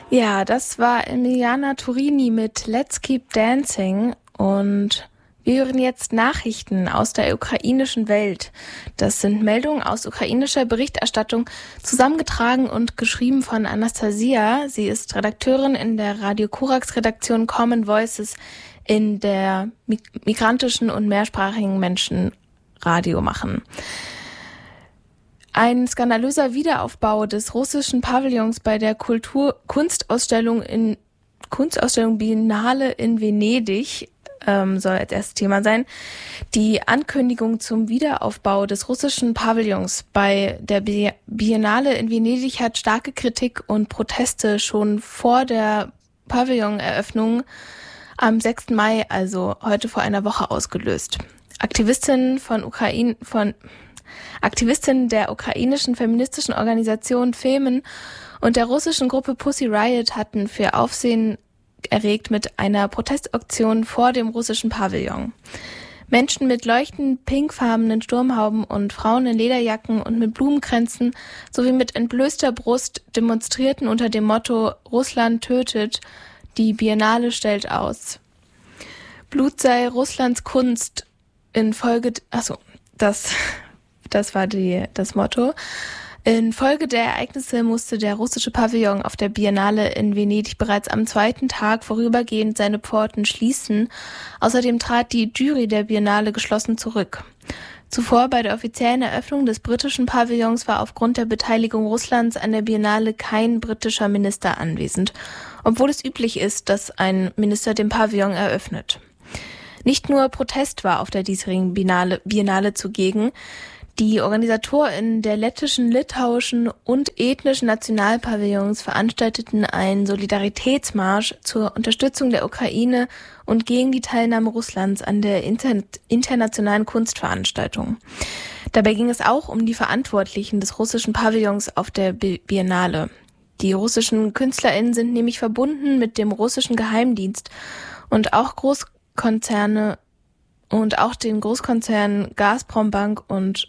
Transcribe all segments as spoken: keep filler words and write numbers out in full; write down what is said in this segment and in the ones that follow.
Ja, das war Emiliana Turini mit Let's Keep Dancing und wir hören jetzt Nachrichten aus der ukrainischen Welt. Das sind Meldungen aus ukrainischer Berichterstattung, zusammengetragen und geschrieben von Anastasia. Sie ist Redakteurin in der Radio Korax-Redaktion Common Voices in der migrantischen und mehrsprachigen Menschen Radio machen. Ein skandalöser Wiederaufbau des russischen Pavillons bei der Kultur Kunstausstellung in Kunstausstellung Biennale in Venedig ähm, soll als erstes Thema sein. Die Ankündigung zum Wiederaufbau des russischen Pavillons bei der Biennale in Venedig hat starke Kritik und Proteste schon vor der Pavilloneröffnung am sechsten Mai, also heute vor einer Woche, ausgelöst. Aktivistinnen von Ukraine von Aktivistinnen der ukrainischen feministischen Organisation Femen und der russischen Gruppe Pussy Riot hatten für Aufsehen erregt mit einer Protestaktion vor dem russischen Pavillon. Menschen mit leuchtend pinkfarbenen Sturmhauben und Frauen in Lederjacken und mit Blumenkränzen sowie mit entblößter Brust demonstrierten unter dem Motto "Russland tötet, die Biennale stellt aus". Blut sei Russlands Kunst infolge, achso, das Das war die, das Motto. Infolge der Ereignisse musste der russische Pavillon auf der Biennale in Venedig bereits am zweiten Tag vorübergehend seine Pforten schließen. Außerdem trat die Jury der Biennale geschlossen zurück. Zuvor bei der offiziellen Eröffnung des britischen Pavillons war aufgrund der Beteiligung Russlands an der Biennale kein britischer Minister anwesend, obwohl es üblich ist, dass ein Minister den Pavillon eröffnet. Nicht nur Protest war auf der diesjährigen Biennale, Biennale zugegen. Die OrganisatorInnen der lettischen, litauischen und ethnischen Nationalpavillons veranstalteten einen Solidaritätsmarsch zur Unterstützung der Ukraine und gegen die Teilnahme Russlands an der inter- internationalen Kunstveranstaltung. Dabei ging es auch um die Verantwortlichen des russischen Pavillons auf der Biennale. Die russischen KünstlerInnen sind nämlich verbunden mit dem russischen Geheimdienst und auch Großkonzerne und auch den Großkonzernen Gazprom Bank und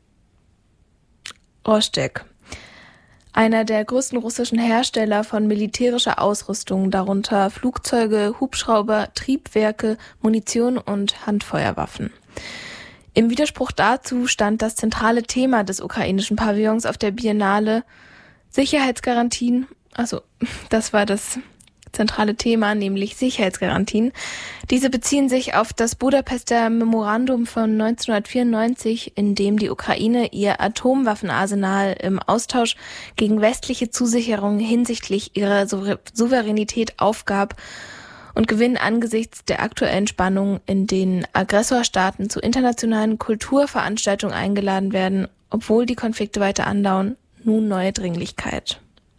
Rostek, einer der größten russischen Hersteller von militärischer Ausrüstung, darunter Flugzeuge, Hubschrauber, Triebwerke, Munition und Handfeuerwaffen. Im Widerspruch dazu stand das zentrale Thema des ukrainischen Pavillons auf der Biennale Sicherheitsgarantien, also das war das zentrale Thema, nämlich Sicherheitsgarantien. Diese beziehen sich auf das Budapester Memorandum von neunzehnhundertvierundneunzig, in dem die Ukraine ihr Atomwaffenarsenal im Austausch gegen westliche Zusicherungen hinsichtlich ihrer Souveränität aufgab und Gewinn angesichts der aktuellen Spannungen, in denen Aggressorstaaten zu internationalen Kulturveranstaltungen eingeladen werden, obwohl die Konflikte weiter andauern, nun neue Dringlichkeit.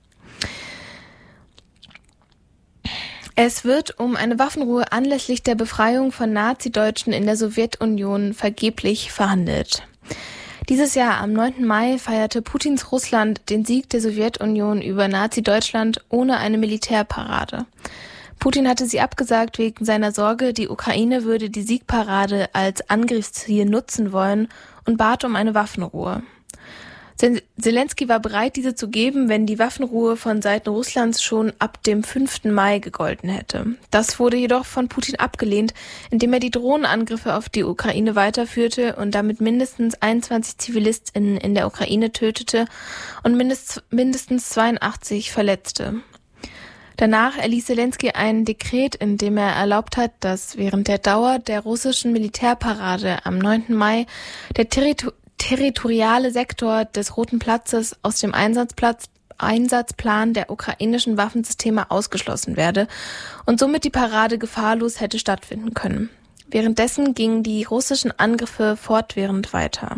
Es wird um eine Waffenruhe anlässlich der Befreiung von Nazi-Deutschen in der Sowjetunion vergeblich verhandelt. Dieses Jahr am neunten Mai feierte Putins Russland den Sieg der Sowjetunion über Nazi-Deutschland ohne eine Militärparade. Putin hatte sie abgesagt wegen seiner Sorge, die Ukraine würde die Siegparade als Angriffsziel nutzen wollen und bat um eine Waffenruhe. Zelensky war bereit, diese zu geben, wenn die Waffenruhe von Seiten Russlands schon ab dem fünften Mai gegolten hätte. Das wurde jedoch von Putin abgelehnt, indem er die Drohnenangriffe auf die Ukraine weiterführte und damit mindestens einundzwanzig ZivilistInnen in der Ukraine tötete und mindestens zweiundachtzig verletzte. Danach erließ Zelensky ein Dekret, in dem er erlaubt hat, dass während der Dauer der russischen Militärparade am neunten Mai der Territor- territoriale Sektor des Roten Platzes aus dem Einsatzplatz, Einsatzplan der ukrainischen Waffensysteme ausgeschlossen werde und somit die Parade gefahrlos hätte stattfinden können. Währenddessen gingen die russischen Angriffe fortwährend weiter.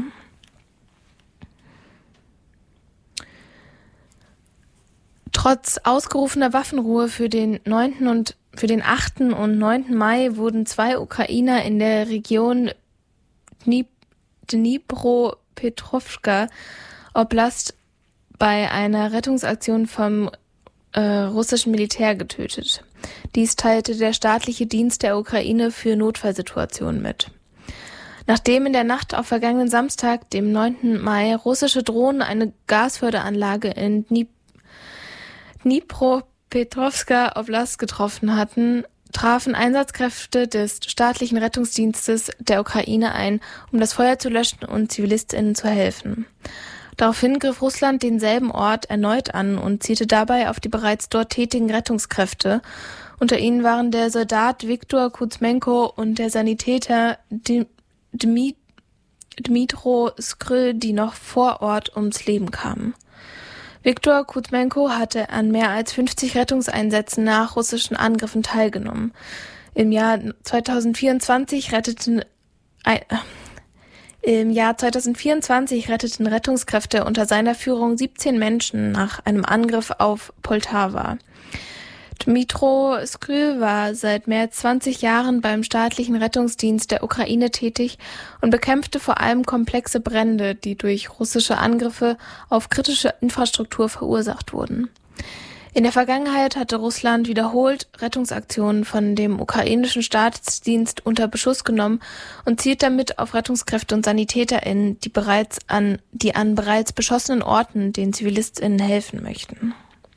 Trotz ausgerufener Waffenruhe für den neunten und für den achten und neunten Mai wurden zwei Ukrainer in der Region Dnip- Dnipropetrovska Oblast bei einer Rettungsaktion vom äh, russischen Militär getötet. Dies teilte der staatliche Dienst der Ukraine für Notfallsituationen mit. Nachdem in der Nacht auf vergangenen Samstag, dem neunten Mai, russische Drohnen eine Gasförderanlage in Dnip- Dnipro Petrovska Oblast getroffen hatten, trafen Einsatzkräfte des staatlichen Rettungsdienstes der Ukraine ein, um das Feuer zu löschen und ZivilistInnen zu helfen. Daraufhin griff Russland denselben Ort erneut an und zielte dabei auf die bereits dort tätigen Rettungskräfte. Unter ihnen waren der Soldat Viktor Kuzmenko und der Sanitäter Dmi- Dmitro Skryl, die noch vor Ort ums Leben kamen. Viktor Kuzmenko hatte an mehr als fünfzig Rettungseinsätzen nach russischen Angriffen teilgenommen. Im Jahr zweitausendvierundzwanzig retteten äh, im Jahr zweitausendvierundzwanzig retteten Rettungskräfte unter seiner Führung siebzehn Menschen nach einem Angriff auf Poltawa. Dmitro Skryl war seit mehr als zwanzig Jahren beim staatlichen Rettungsdienst der Ukraine tätig und bekämpfte vor allem komplexe Brände, die durch russische Angriffe auf kritische Infrastruktur verursacht wurden. In der Vergangenheit hatte Russland wiederholt Rettungsaktionen von dem ukrainischen Staatsdienst unter Beschuss genommen und zielt damit auf Rettungskräfte und SanitäterInnen, die bereits an, die an bereits beschossenen Orten den ZivilistInnen helfen möchten.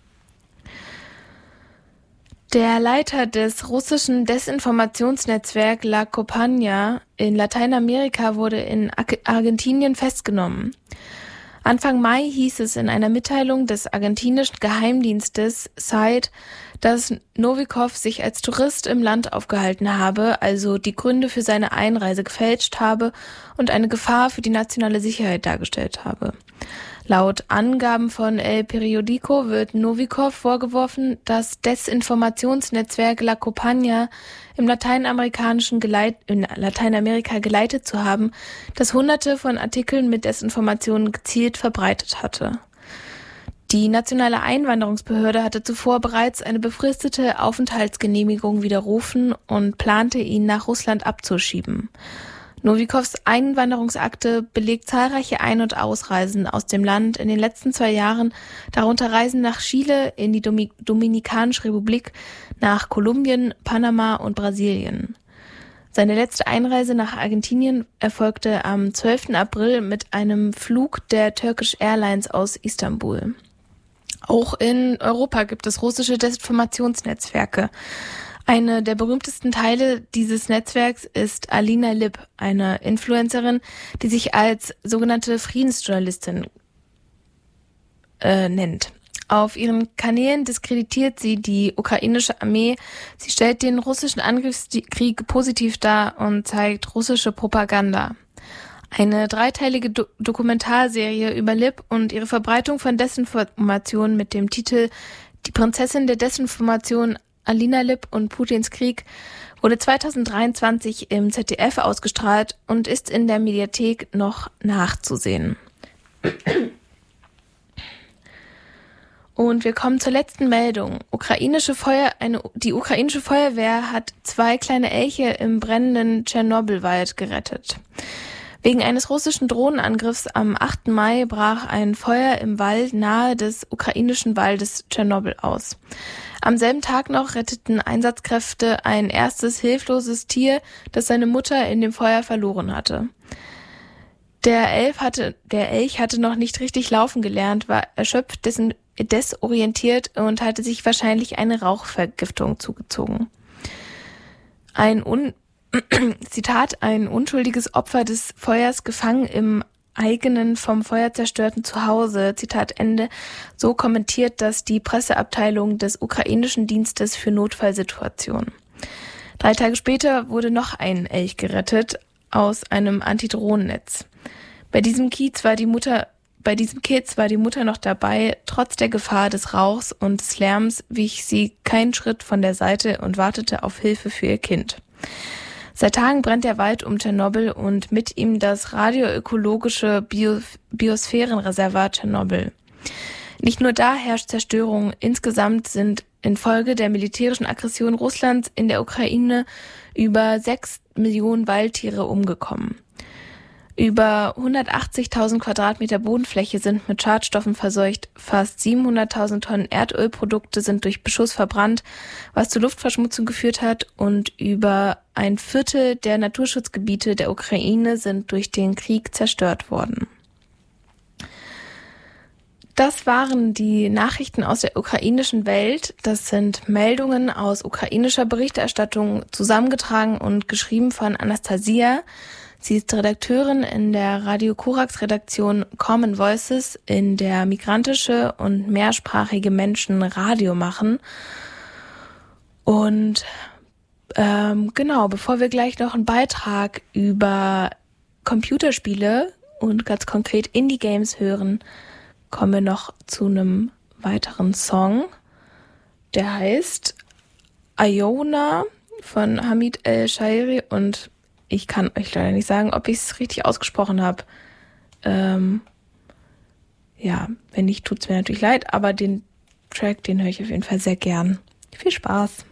Der Leiter des russischen Desinformationsnetzwerks La Compañía in Lateinamerika wurde in Argentinien festgenommen. Anfang Mai hieß es in einer Mitteilung des argentinischen Geheimdienstes S A I D, dass Novikov sich als Tourist im Land aufgehalten habe, also die Gründe für seine Einreise gefälscht habe und eine Gefahr für die nationale Sicherheit dargestellt habe. Laut Angaben von El Periodico wird Novikov vorgeworfen, das Desinformationsnetzwerk La Compañía im lateinamerikanischen Geleit- in Lateinamerika geleitet zu haben, das hunderte von Artikeln mit Desinformationen gezielt verbreitet hatte. Die nationale Einwanderungsbehörde hatte zuvor bereits eine befristete Aufenthaltsgenehmigung widerrufen und plante, ihn nach Russland abzuschieben. Novikovs Einwanderungsakte belegt zahlreiche Ein- und Ausreisen aus dem Land in den letzten zwei Jahren, darunter Reisen nach Chile, in die Domi- Dominikanische Republik, nach Kolumbien, Panama und Brasilien. Seine letzte Einreise nach Argentinien erfolgte am zwölften April mit einem Flug der Turkish Airlines aus Istanbul. Auch in Europa gibt es russische Desinformationsnetzwerke. Eine der berühmtesten Teile dieses Netzwerks ist Alina Lip, eine Influencerin, die sich als sogenannte Friedensjournalistin äh, nennt. Auf ihren Kanälen diskreditiert sie die ukrainische Armee, sie stellt den russischen Angriffskrieg positiv dar und zeigt russische Propaganda. Eine dreiteilige Do- Dokumentarserie über Lip und ihre Verbreitung von Desinformationen mit dem Titel Die Prinzessin der Desinformation Alina Lip und Putins Krieg wurde zweitausenddreiundzwanzig im Z D F ausgestrahlt und ist in der Mediathek noch nachzusehen. Und wir kommen zur letzten Meldung. Ukrainische Feuer, eine, die ukrainische Feuerwehr hat zwei kleine Elche im brennenden Tschernobylwald gerettet. Wegen eines russischen Drohnenangriffs am achten Mai brach ein Feuer im Wald nahe des ukrainischen Waldes Tschernobyl aus. Am selben Tag noch retteten Einsatzkräfte ein erstes hilfloses Tier, das seine Mutter in dem Feuer verloren hatte. Der Elf hatte, der Elch hatte noch nicht richtig laufen gelernt, war erschöpft, dessen, desorientiert und hatte sich wahrscheinlich eine Rauchvergiftung zugezogen. Ein un, Zitat, ein unschuldiges Opfer des Feuers gefangen im eigenen vom Feuer zerstörten Zuhause, Zitat Ende, so kommentiert das die Presseabteilung des ukrainischen Dienstes für Notfallsituationen. Drei Tage später wurde noch ein Elch gerettet aus einem Antidrohnennetz. Bei diesem Kiez war die Mutter, bei diesem Kiez war die Mutter noch dabei, trotz der Gefahr des Rauchs und des Lärms wich sie keinen Schritt von der Seite und wartete auf Hilfe für ihr Kind. Seit Tagen brennt der Wald um Tschernobyl und mit ihm das radioökologische Bio- Biosphärenreservat Tschernobyl. Nicht nur da herrscht Zerstörung, insgesamt sind infolge der militärischen Aggression Russlands in der Ukraine über sechs Millionen Waldtiere umgekommen. Über hundertachtzigtausend Quadratmeter Bodenfläche sind mit Schadstoffen verseucht, fast siebenhunderttausend Tonnen Erdölprodukte sind durch Beschuss verbrannt, was zu Luftverschmutzung geführt hat, und über ein Viertel der Naturschutzgebiete der Ukraine sind durch den Krieg zerstört worden. Das waren die Nachrichten aus der ukrainischen Welt. Das sind Meldungen aus ukrainischer Berichterstattung, zusammengetragen und geschrieben von Anastasia. Sie ist Redakteurin in der Radio Korax Redaktion Common Voices, in der migrantische und mehrsprachige Menschen Radio machen. Und ähm, genau, bevor wir gleich noch einen Beitrag über Computerspiele und ganz konkret Indie-Games hören, kommen wir noch zu einem weiteren Song, der heißt Iona von Hamid El-Shairi und ich kann euch leider nicht sagen, ob ich es richtig ausgesprochen habe. Ähm, ja, wenn nicht, tut's mir natürlich leid, aber den Track, den höre ich auf jeden Fall sehr gern. Viel Spaß!